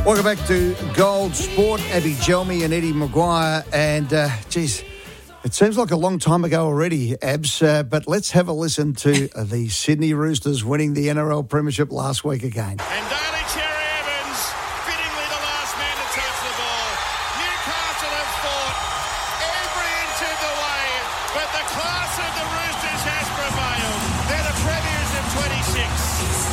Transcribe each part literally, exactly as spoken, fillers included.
Welcome back to Gold Sport. Abby Gelmy and Eddie Maguire. And, uh, geez, it seems like a long time ago already, Abs, uh, but let's have a listen to the Sydney Roosters winning the N R L Premiership last week again. And Daly Cherry Evans, fittingly the last man to touch the ball. Newcastle have fought every inch of the way, but the class of the Roosters has prevailed. They're the premiers of twenty-six.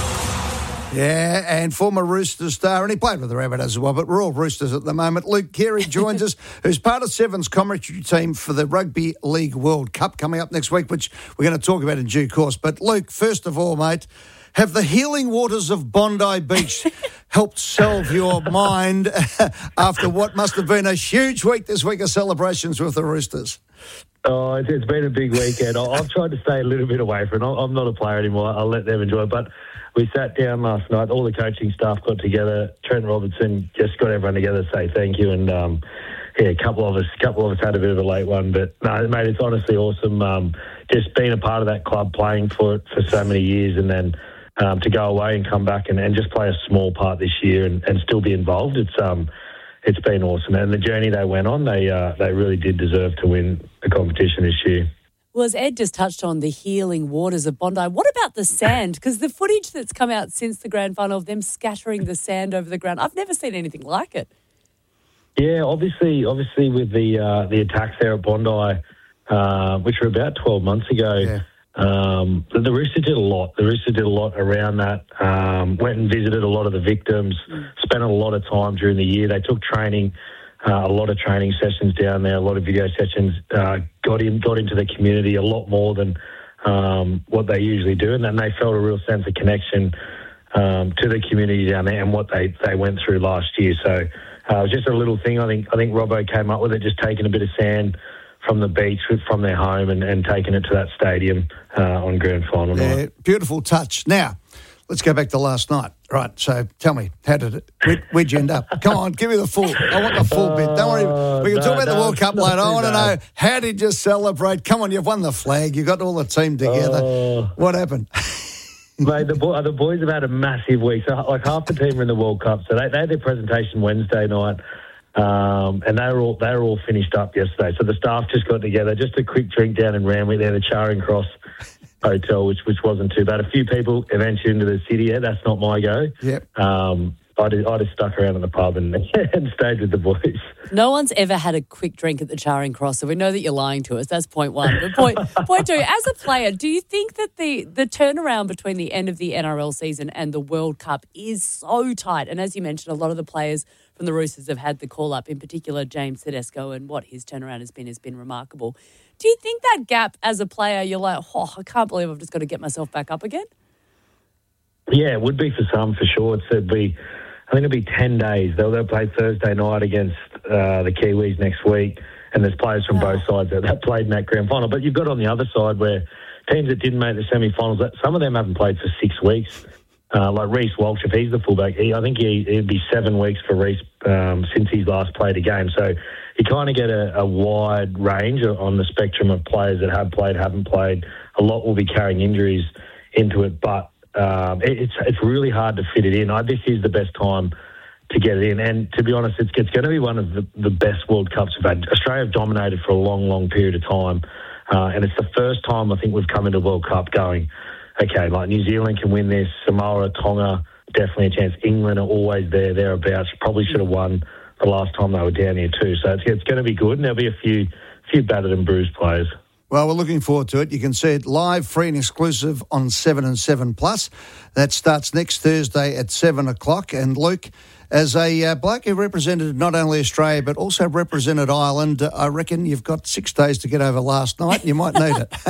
Yeah, and former Roosters star, and he played with the Rabbitohs as well, but we're all Roosters at the moment. Luke Keary joins us, who's part of Seven's commentary team for the Rugby League World Cup coming up next week, which we're going to talk about in due course. But Luke, first of all, mate, have the healing waters of Bondi Beach helped salve your mind after what must have been a huge week this week of celebrations with the Roosters? Oh, it's, it's been a big weekend. I've tried to stay a little bit away from it. I'm not a player anymore. I'll let them enjoy it. But we sat down last night. All the coaching staff got together. Trent Robertson just got everyone together to say thank you. And, um, yeah, a couple of us a couple of us had a bit of a late one. But, no, mate, it's honestly awesome um, just being a part of that club, playing for it for so many years, and then um, to go away and come back and, and just play a small part this year and, and still be involved. It's um, it's been awesome. And the journey they went on, they uh, they really did deserve to win the competition this year. Well, as Ed just touched on the healing waters of Bondi, what about the sand? Because the footage that's come out since the grand final of them scattering the sand over the ground, I've never seen anything like it. Yeah, obviously, obviously with the uh, the attacks there at Bondi, uh, which were about twelve months ago, Yeah. um, the, the Roosters did a lot. The Roosters did a lot around that. Um, went and visited a lot of the victims. Mm. Spent a lot of time during the year. They took training. Uh, a lot of training sessions down there, a lot of video sessions, uh, got in, got into the community a lot more than um, what they usually do, and then they felt a real sense of connection um, to the community down there and what they, they went through last year. So uh, it was just a little thing. I think I think Robbo came up with it, just taking a bit of sand from the beach, from their home, and, and taking it to that stadium uh, on grand final Yeah, night. beautiful touch. Now, let's go back to last night. Right, so tell me, how did it? Where, where'd you end up? Come on, give me the full. I want the full bit. Don't worry. We can no, talk about no, the World Cup later. I want to bad. know, how did you celebrate? Come on, you've won the flag. You got all the team together. Oh. What happened? Mate, the, boy, the boys have had a massive week. So, like, half the team are in the World Cup. So they, they had their presentation Wednesday night, um, and they were all they were all finished up yesterday. So the staff just got together, just a quick drink down in Randwick there, the Charing Cross Hotel, which which wasn't too bad. A few people ventured into the city. Yeah, that's not my go. Yep. Um, I just, I just stuck around in the pub and, and stayed with the boys. No one's ever had a quick drink at the Charing Cross, so we know that you're lying to us. That's point one. But point, point two, as a player, do you think that the, the turnaround between the end of the N R L season and the World Cup is so tight? And as you mentioned, a lot of the players from the Roosters have had the call-up, in particular James Tedesco, and what his turnaround has been has been remarkable. Do you think that gap as a player, you're like, oh, I can't believe I've just got to get myself back up again? Yeah, it would be for some, for sure. It's, it'd be, I think it'll be ten days. They'll, they'll play Thursday night against uh, the Kiwis next week, and there's players from Wow. both sides that, that played in that grand final. But you've got on the other side where teams that didn't make the semi-finals, that some of them haven't played for six weeks. Uh, like Reece Walsh, if he's the fullback, he, I think he, it'd be seven weeks for Reece um, since he's last played a game. So you kind of get a, a wide range on the spectrum of players that have played, haven't played. A lot will be carrying injuries into it, but um, it, it's it's really hard to fit it in. I, this is the best time to get it in. And to be honest, it's, it's going to be one of the, the best World Cups we've had. Australia have dominated for a long, long period of time. Uh, and it's the first time I think we've come into a World Cup going, okay, like New Zealand can win this, Samoa, Tonga, definitely a chance. England are always there, thereabouts. Probably should have won the last time they were down here too. So it's, it's going to be good, and there'll be a few few battered and bruised players. Well, we're looking forward to it. You can see it live, free and exclusive on seven and seven Plus. That starts next Thursday at seven o'clock. And Luke, as a uh, bloke who represented not only Australia but also represented Ireland, uh, I reckon you've got six days to get over last night, and you might need it.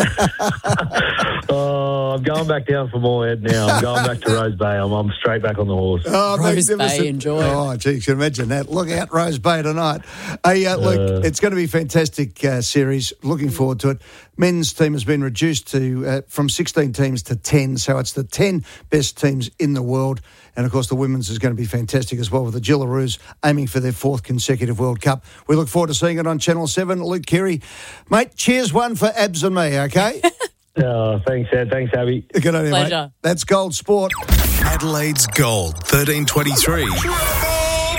Oh, I'm going back down for more, Ed, now. I'm going back to Rose Bay. I'm, I'm straight back on the horse. Oh, Rose magnificent. Bay, enjoy. Oh, geez, you can imagine that. Look out, Rose Bay tonight. Hey, uh, look, Uh, it's going to be a fantastic uh, series. Looking forward to it. Men's team has been reduced to uh, from sixteen teams to ten, so it's the ten best teams in the world. And, of course, the women's is going to be fantastic as well, with the Gillaroos aiming for their fourth consecutive World Cup. We look forward to seeing it on Channel seven. Luke Keary, mate, cheers one for Abs and me, okay? Oh, thanks, Ed. Thanks, Abby. Good on you, mate. Pleasure. That's Gold Sport. Adelaide's Gold, thirteen twenty-three.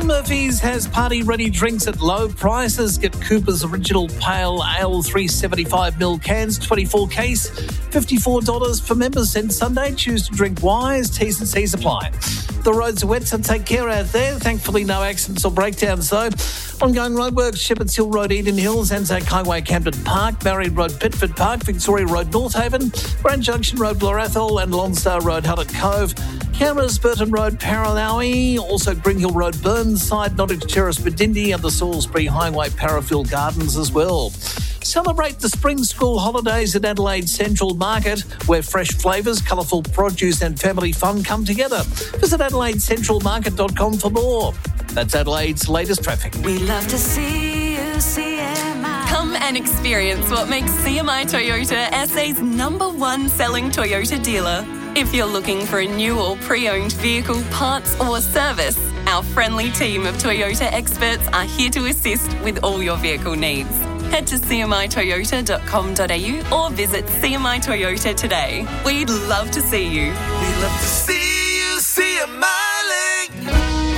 Murphy's has party-ready drinks at low prices. Get Cooper's Original Pale Ale three seventy-five mil cans, twenty-four case, fifty-four dollars for members since Sunday. Choose to drink wise. T's and C's apply. The roads are wet, so take care out there. Thankfully, no accidents or breakdowns, though. Ongoing roadworks, Shepherd's Hill Road, Eden Hills, Anzac Highway, Camden Park, Barry Road, Pitford Park, Victoria Road, North Haven, Grand Junction Road, Blarathal, and Lonsdale Road, Hallett Cove. Cameras, Burton Road, Paralowie, also Green Hill Road, Burnside, Nottingham Terrace, Bedindi, and the Salisbury Highway, Parafield Gardens as well. Celebrate the spring school holidays at Adelaide Central Market, where fresh flavours, colourful produce and family fun come together. Visit adelaide central market dot com for more. That's Adelaide's latest traffic. We love to see you, C M I. Come and experience what makes C M I Toyota S A's number one selling Toyota dealer. If you're looking for a new or pre-owned vehicle, parts or service, our friendly team of Toyota experts are here to assist with all your vehicle needs. Head to c m i toyota dot com dot a u or visit C M I Toyota today. We'd love to see you. We love to see you, C M I Link.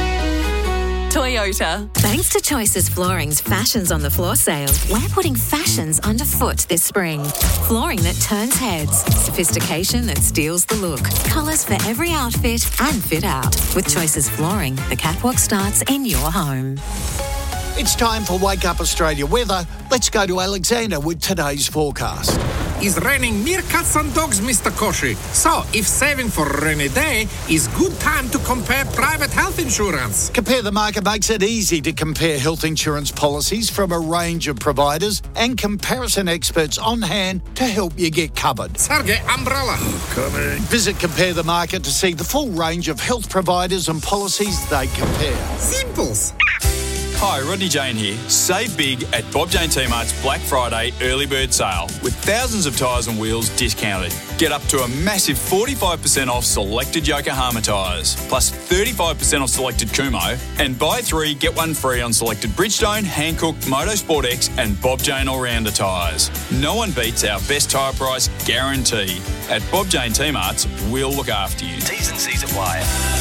Toyota. Thanks to Choices Flooring's Fashions on the Floor sale, we're putting fashions underfoot this spring. Flooring that turns heads, sophistication that steals the look, colours for every outfit and fit out. With Choices Flooring, the catwalk starts in your home. It's time for Wake Up Australia weather. Let's go to Alexander with today's forecast. It's raining meerkats and dogs, Mister Koshi. So, if saving for a rainy day is good time to compare private health insurance. Compare the Market makes it easy to compare health insurance policies from a range of providers and comparison experts on hand to help you get covered. Sergey, umbrella. Oh, coming. Visit Compare the Market to see the full range of health providers and policies they compare. Simples. Hi, Rodney Jane here. Save big at Bob Jane T-Mart's Black Friday early bird sale with thousands of tyres and wheels discounted. Get up to a massive forty-five percent off selected Yokohama tyres, plus thirty-five percent off selected Kumo, and buy three, get one free on selected Bridgestone, Hankook, Motorsport X and Bob Jane All-Rounder tyres. No one beats our best tyre price guarantee. At Bob Jane T-Mart's, we'll look after you. T's and C's apply.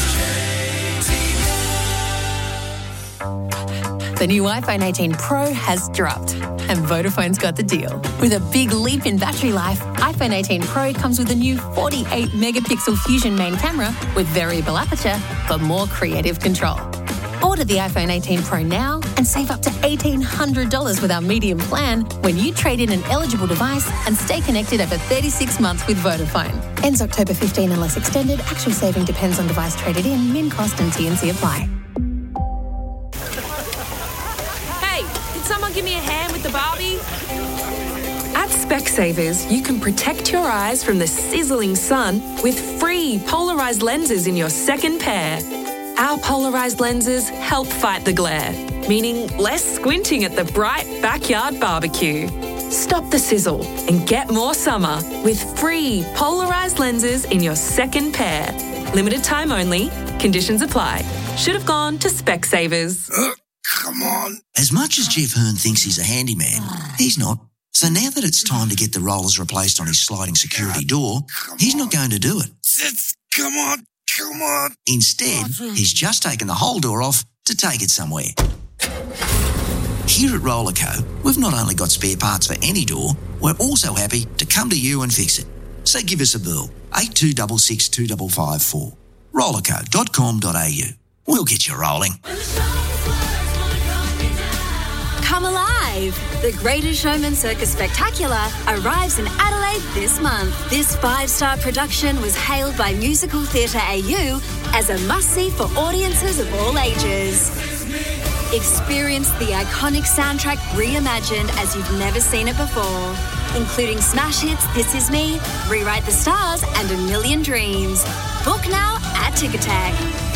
The new iPhone eighteen Pro has dropped, and Vodafone's got the deal. With a big leap in battery life, iPhone eighteen Pro comes with a new forty-eight megapixel Fusion main camera with variable aperture for more creative control. Order the iPhone eighteen Pro now and save up to eighteen hundred dollars with our medium plan when you trade in an eligible device and stay connected over thirty-six months with Vodafone. Ends October fifteenth unless extended. Actual saving depends on device traded in. Min cost and T and C apply. Someone give me a hand with the Barbie? At Specsavers, you can protect your eyes from the sizzling sun with free polarised lenses in your second pair. Our polarised lenses help fight the glare, meaning less squinting at the bright backyard barbecue. Stop the sizzle and get more summer with free polarised lenses in your second pair. Limited time only. Conditions apply. Should have gone to Specsavers. Come on. As much as Jeff Hearn thinks he's a handyman, he's not. So now that it's time to get the rollers replaced on his sliding security door, he's not going to do it. Come on, come on. Instead, he's just taken the whole door off to take it somewhere. Here at Rollerco, we've not only got spare parts for any door, we're also happy to come to you and fix it. So give us a bill, eight two six six two five five four. rollerco dot com dot a u. We'll get you rolling. Come alive! The Greatest Showman Circus Spectacular arrives in Adelaide this month. This five-star production was hailed by Musical Theatre A U as a must-see for audiences of all ages. Experience the iconic soundtrack reimagined as you've never seen it before, including smash hits This Is Me, Rewrite the Stars, and A Million Dreams. Book now at Ticketek.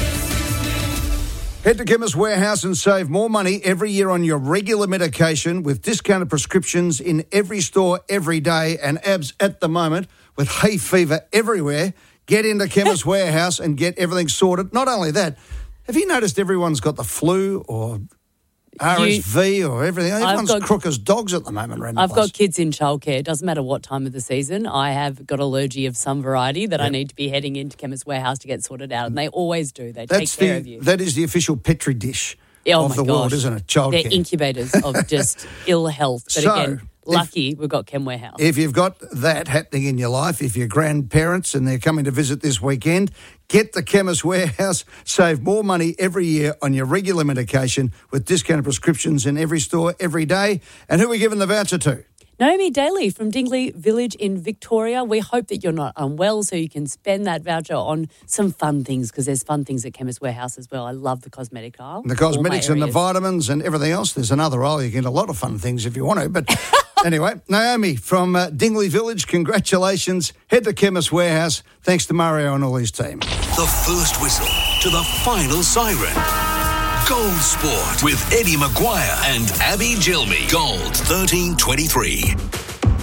Head to Chemist Warehouse and save more money every year on your regular medication with discounted prescriptions in every store every day and abs at the moment with hay fever everywhere. Get into Chemist Warehouse and get everything sorted. Not only that, have you noticed everyone's got the flu or R S V or everything. Everyone's got- crook as dogs at the moment around the I've place. got kids in childcare. It doesn't matter what time of the season. I have got allergy of some variety that I need to be heading into Chemist Warehouse to get sorted out, and they always do. They That's take care the, of you. That is the official Petri dish Oh of my the gosh. world, isn't it? Childcare. They're incubators of just ill health. But So, again, lucky we've got Chem Warehouse. If you've got that happening in your life, if you're grandparents and they're coming to visit this weekend, get the Chemist Warehouse. Save more money every year on your regular medication with discounted prescriptions in every store every day. And who are we giving the voucher to? Naomi Daly from Dingley Village in Victoria. We hope that you're not unwell so you can spend that voucher on some fun things, because there's fun things at Chemist Warehouse as well. I love the cosmetic aisle. The All my cosmetics and the areas. vitamins and everything else. There's another aisle. You can get a lot of fun things if you want to. But anyway, Naomi from uh, Dingley Village, congratulations. Head to Chemist Warehouse. Thanks to Mario and all his team. The first whistle to the final siren. Gold Sport with Eddie Maguire and Abby Gilmy. Gold thirteen twenty-three.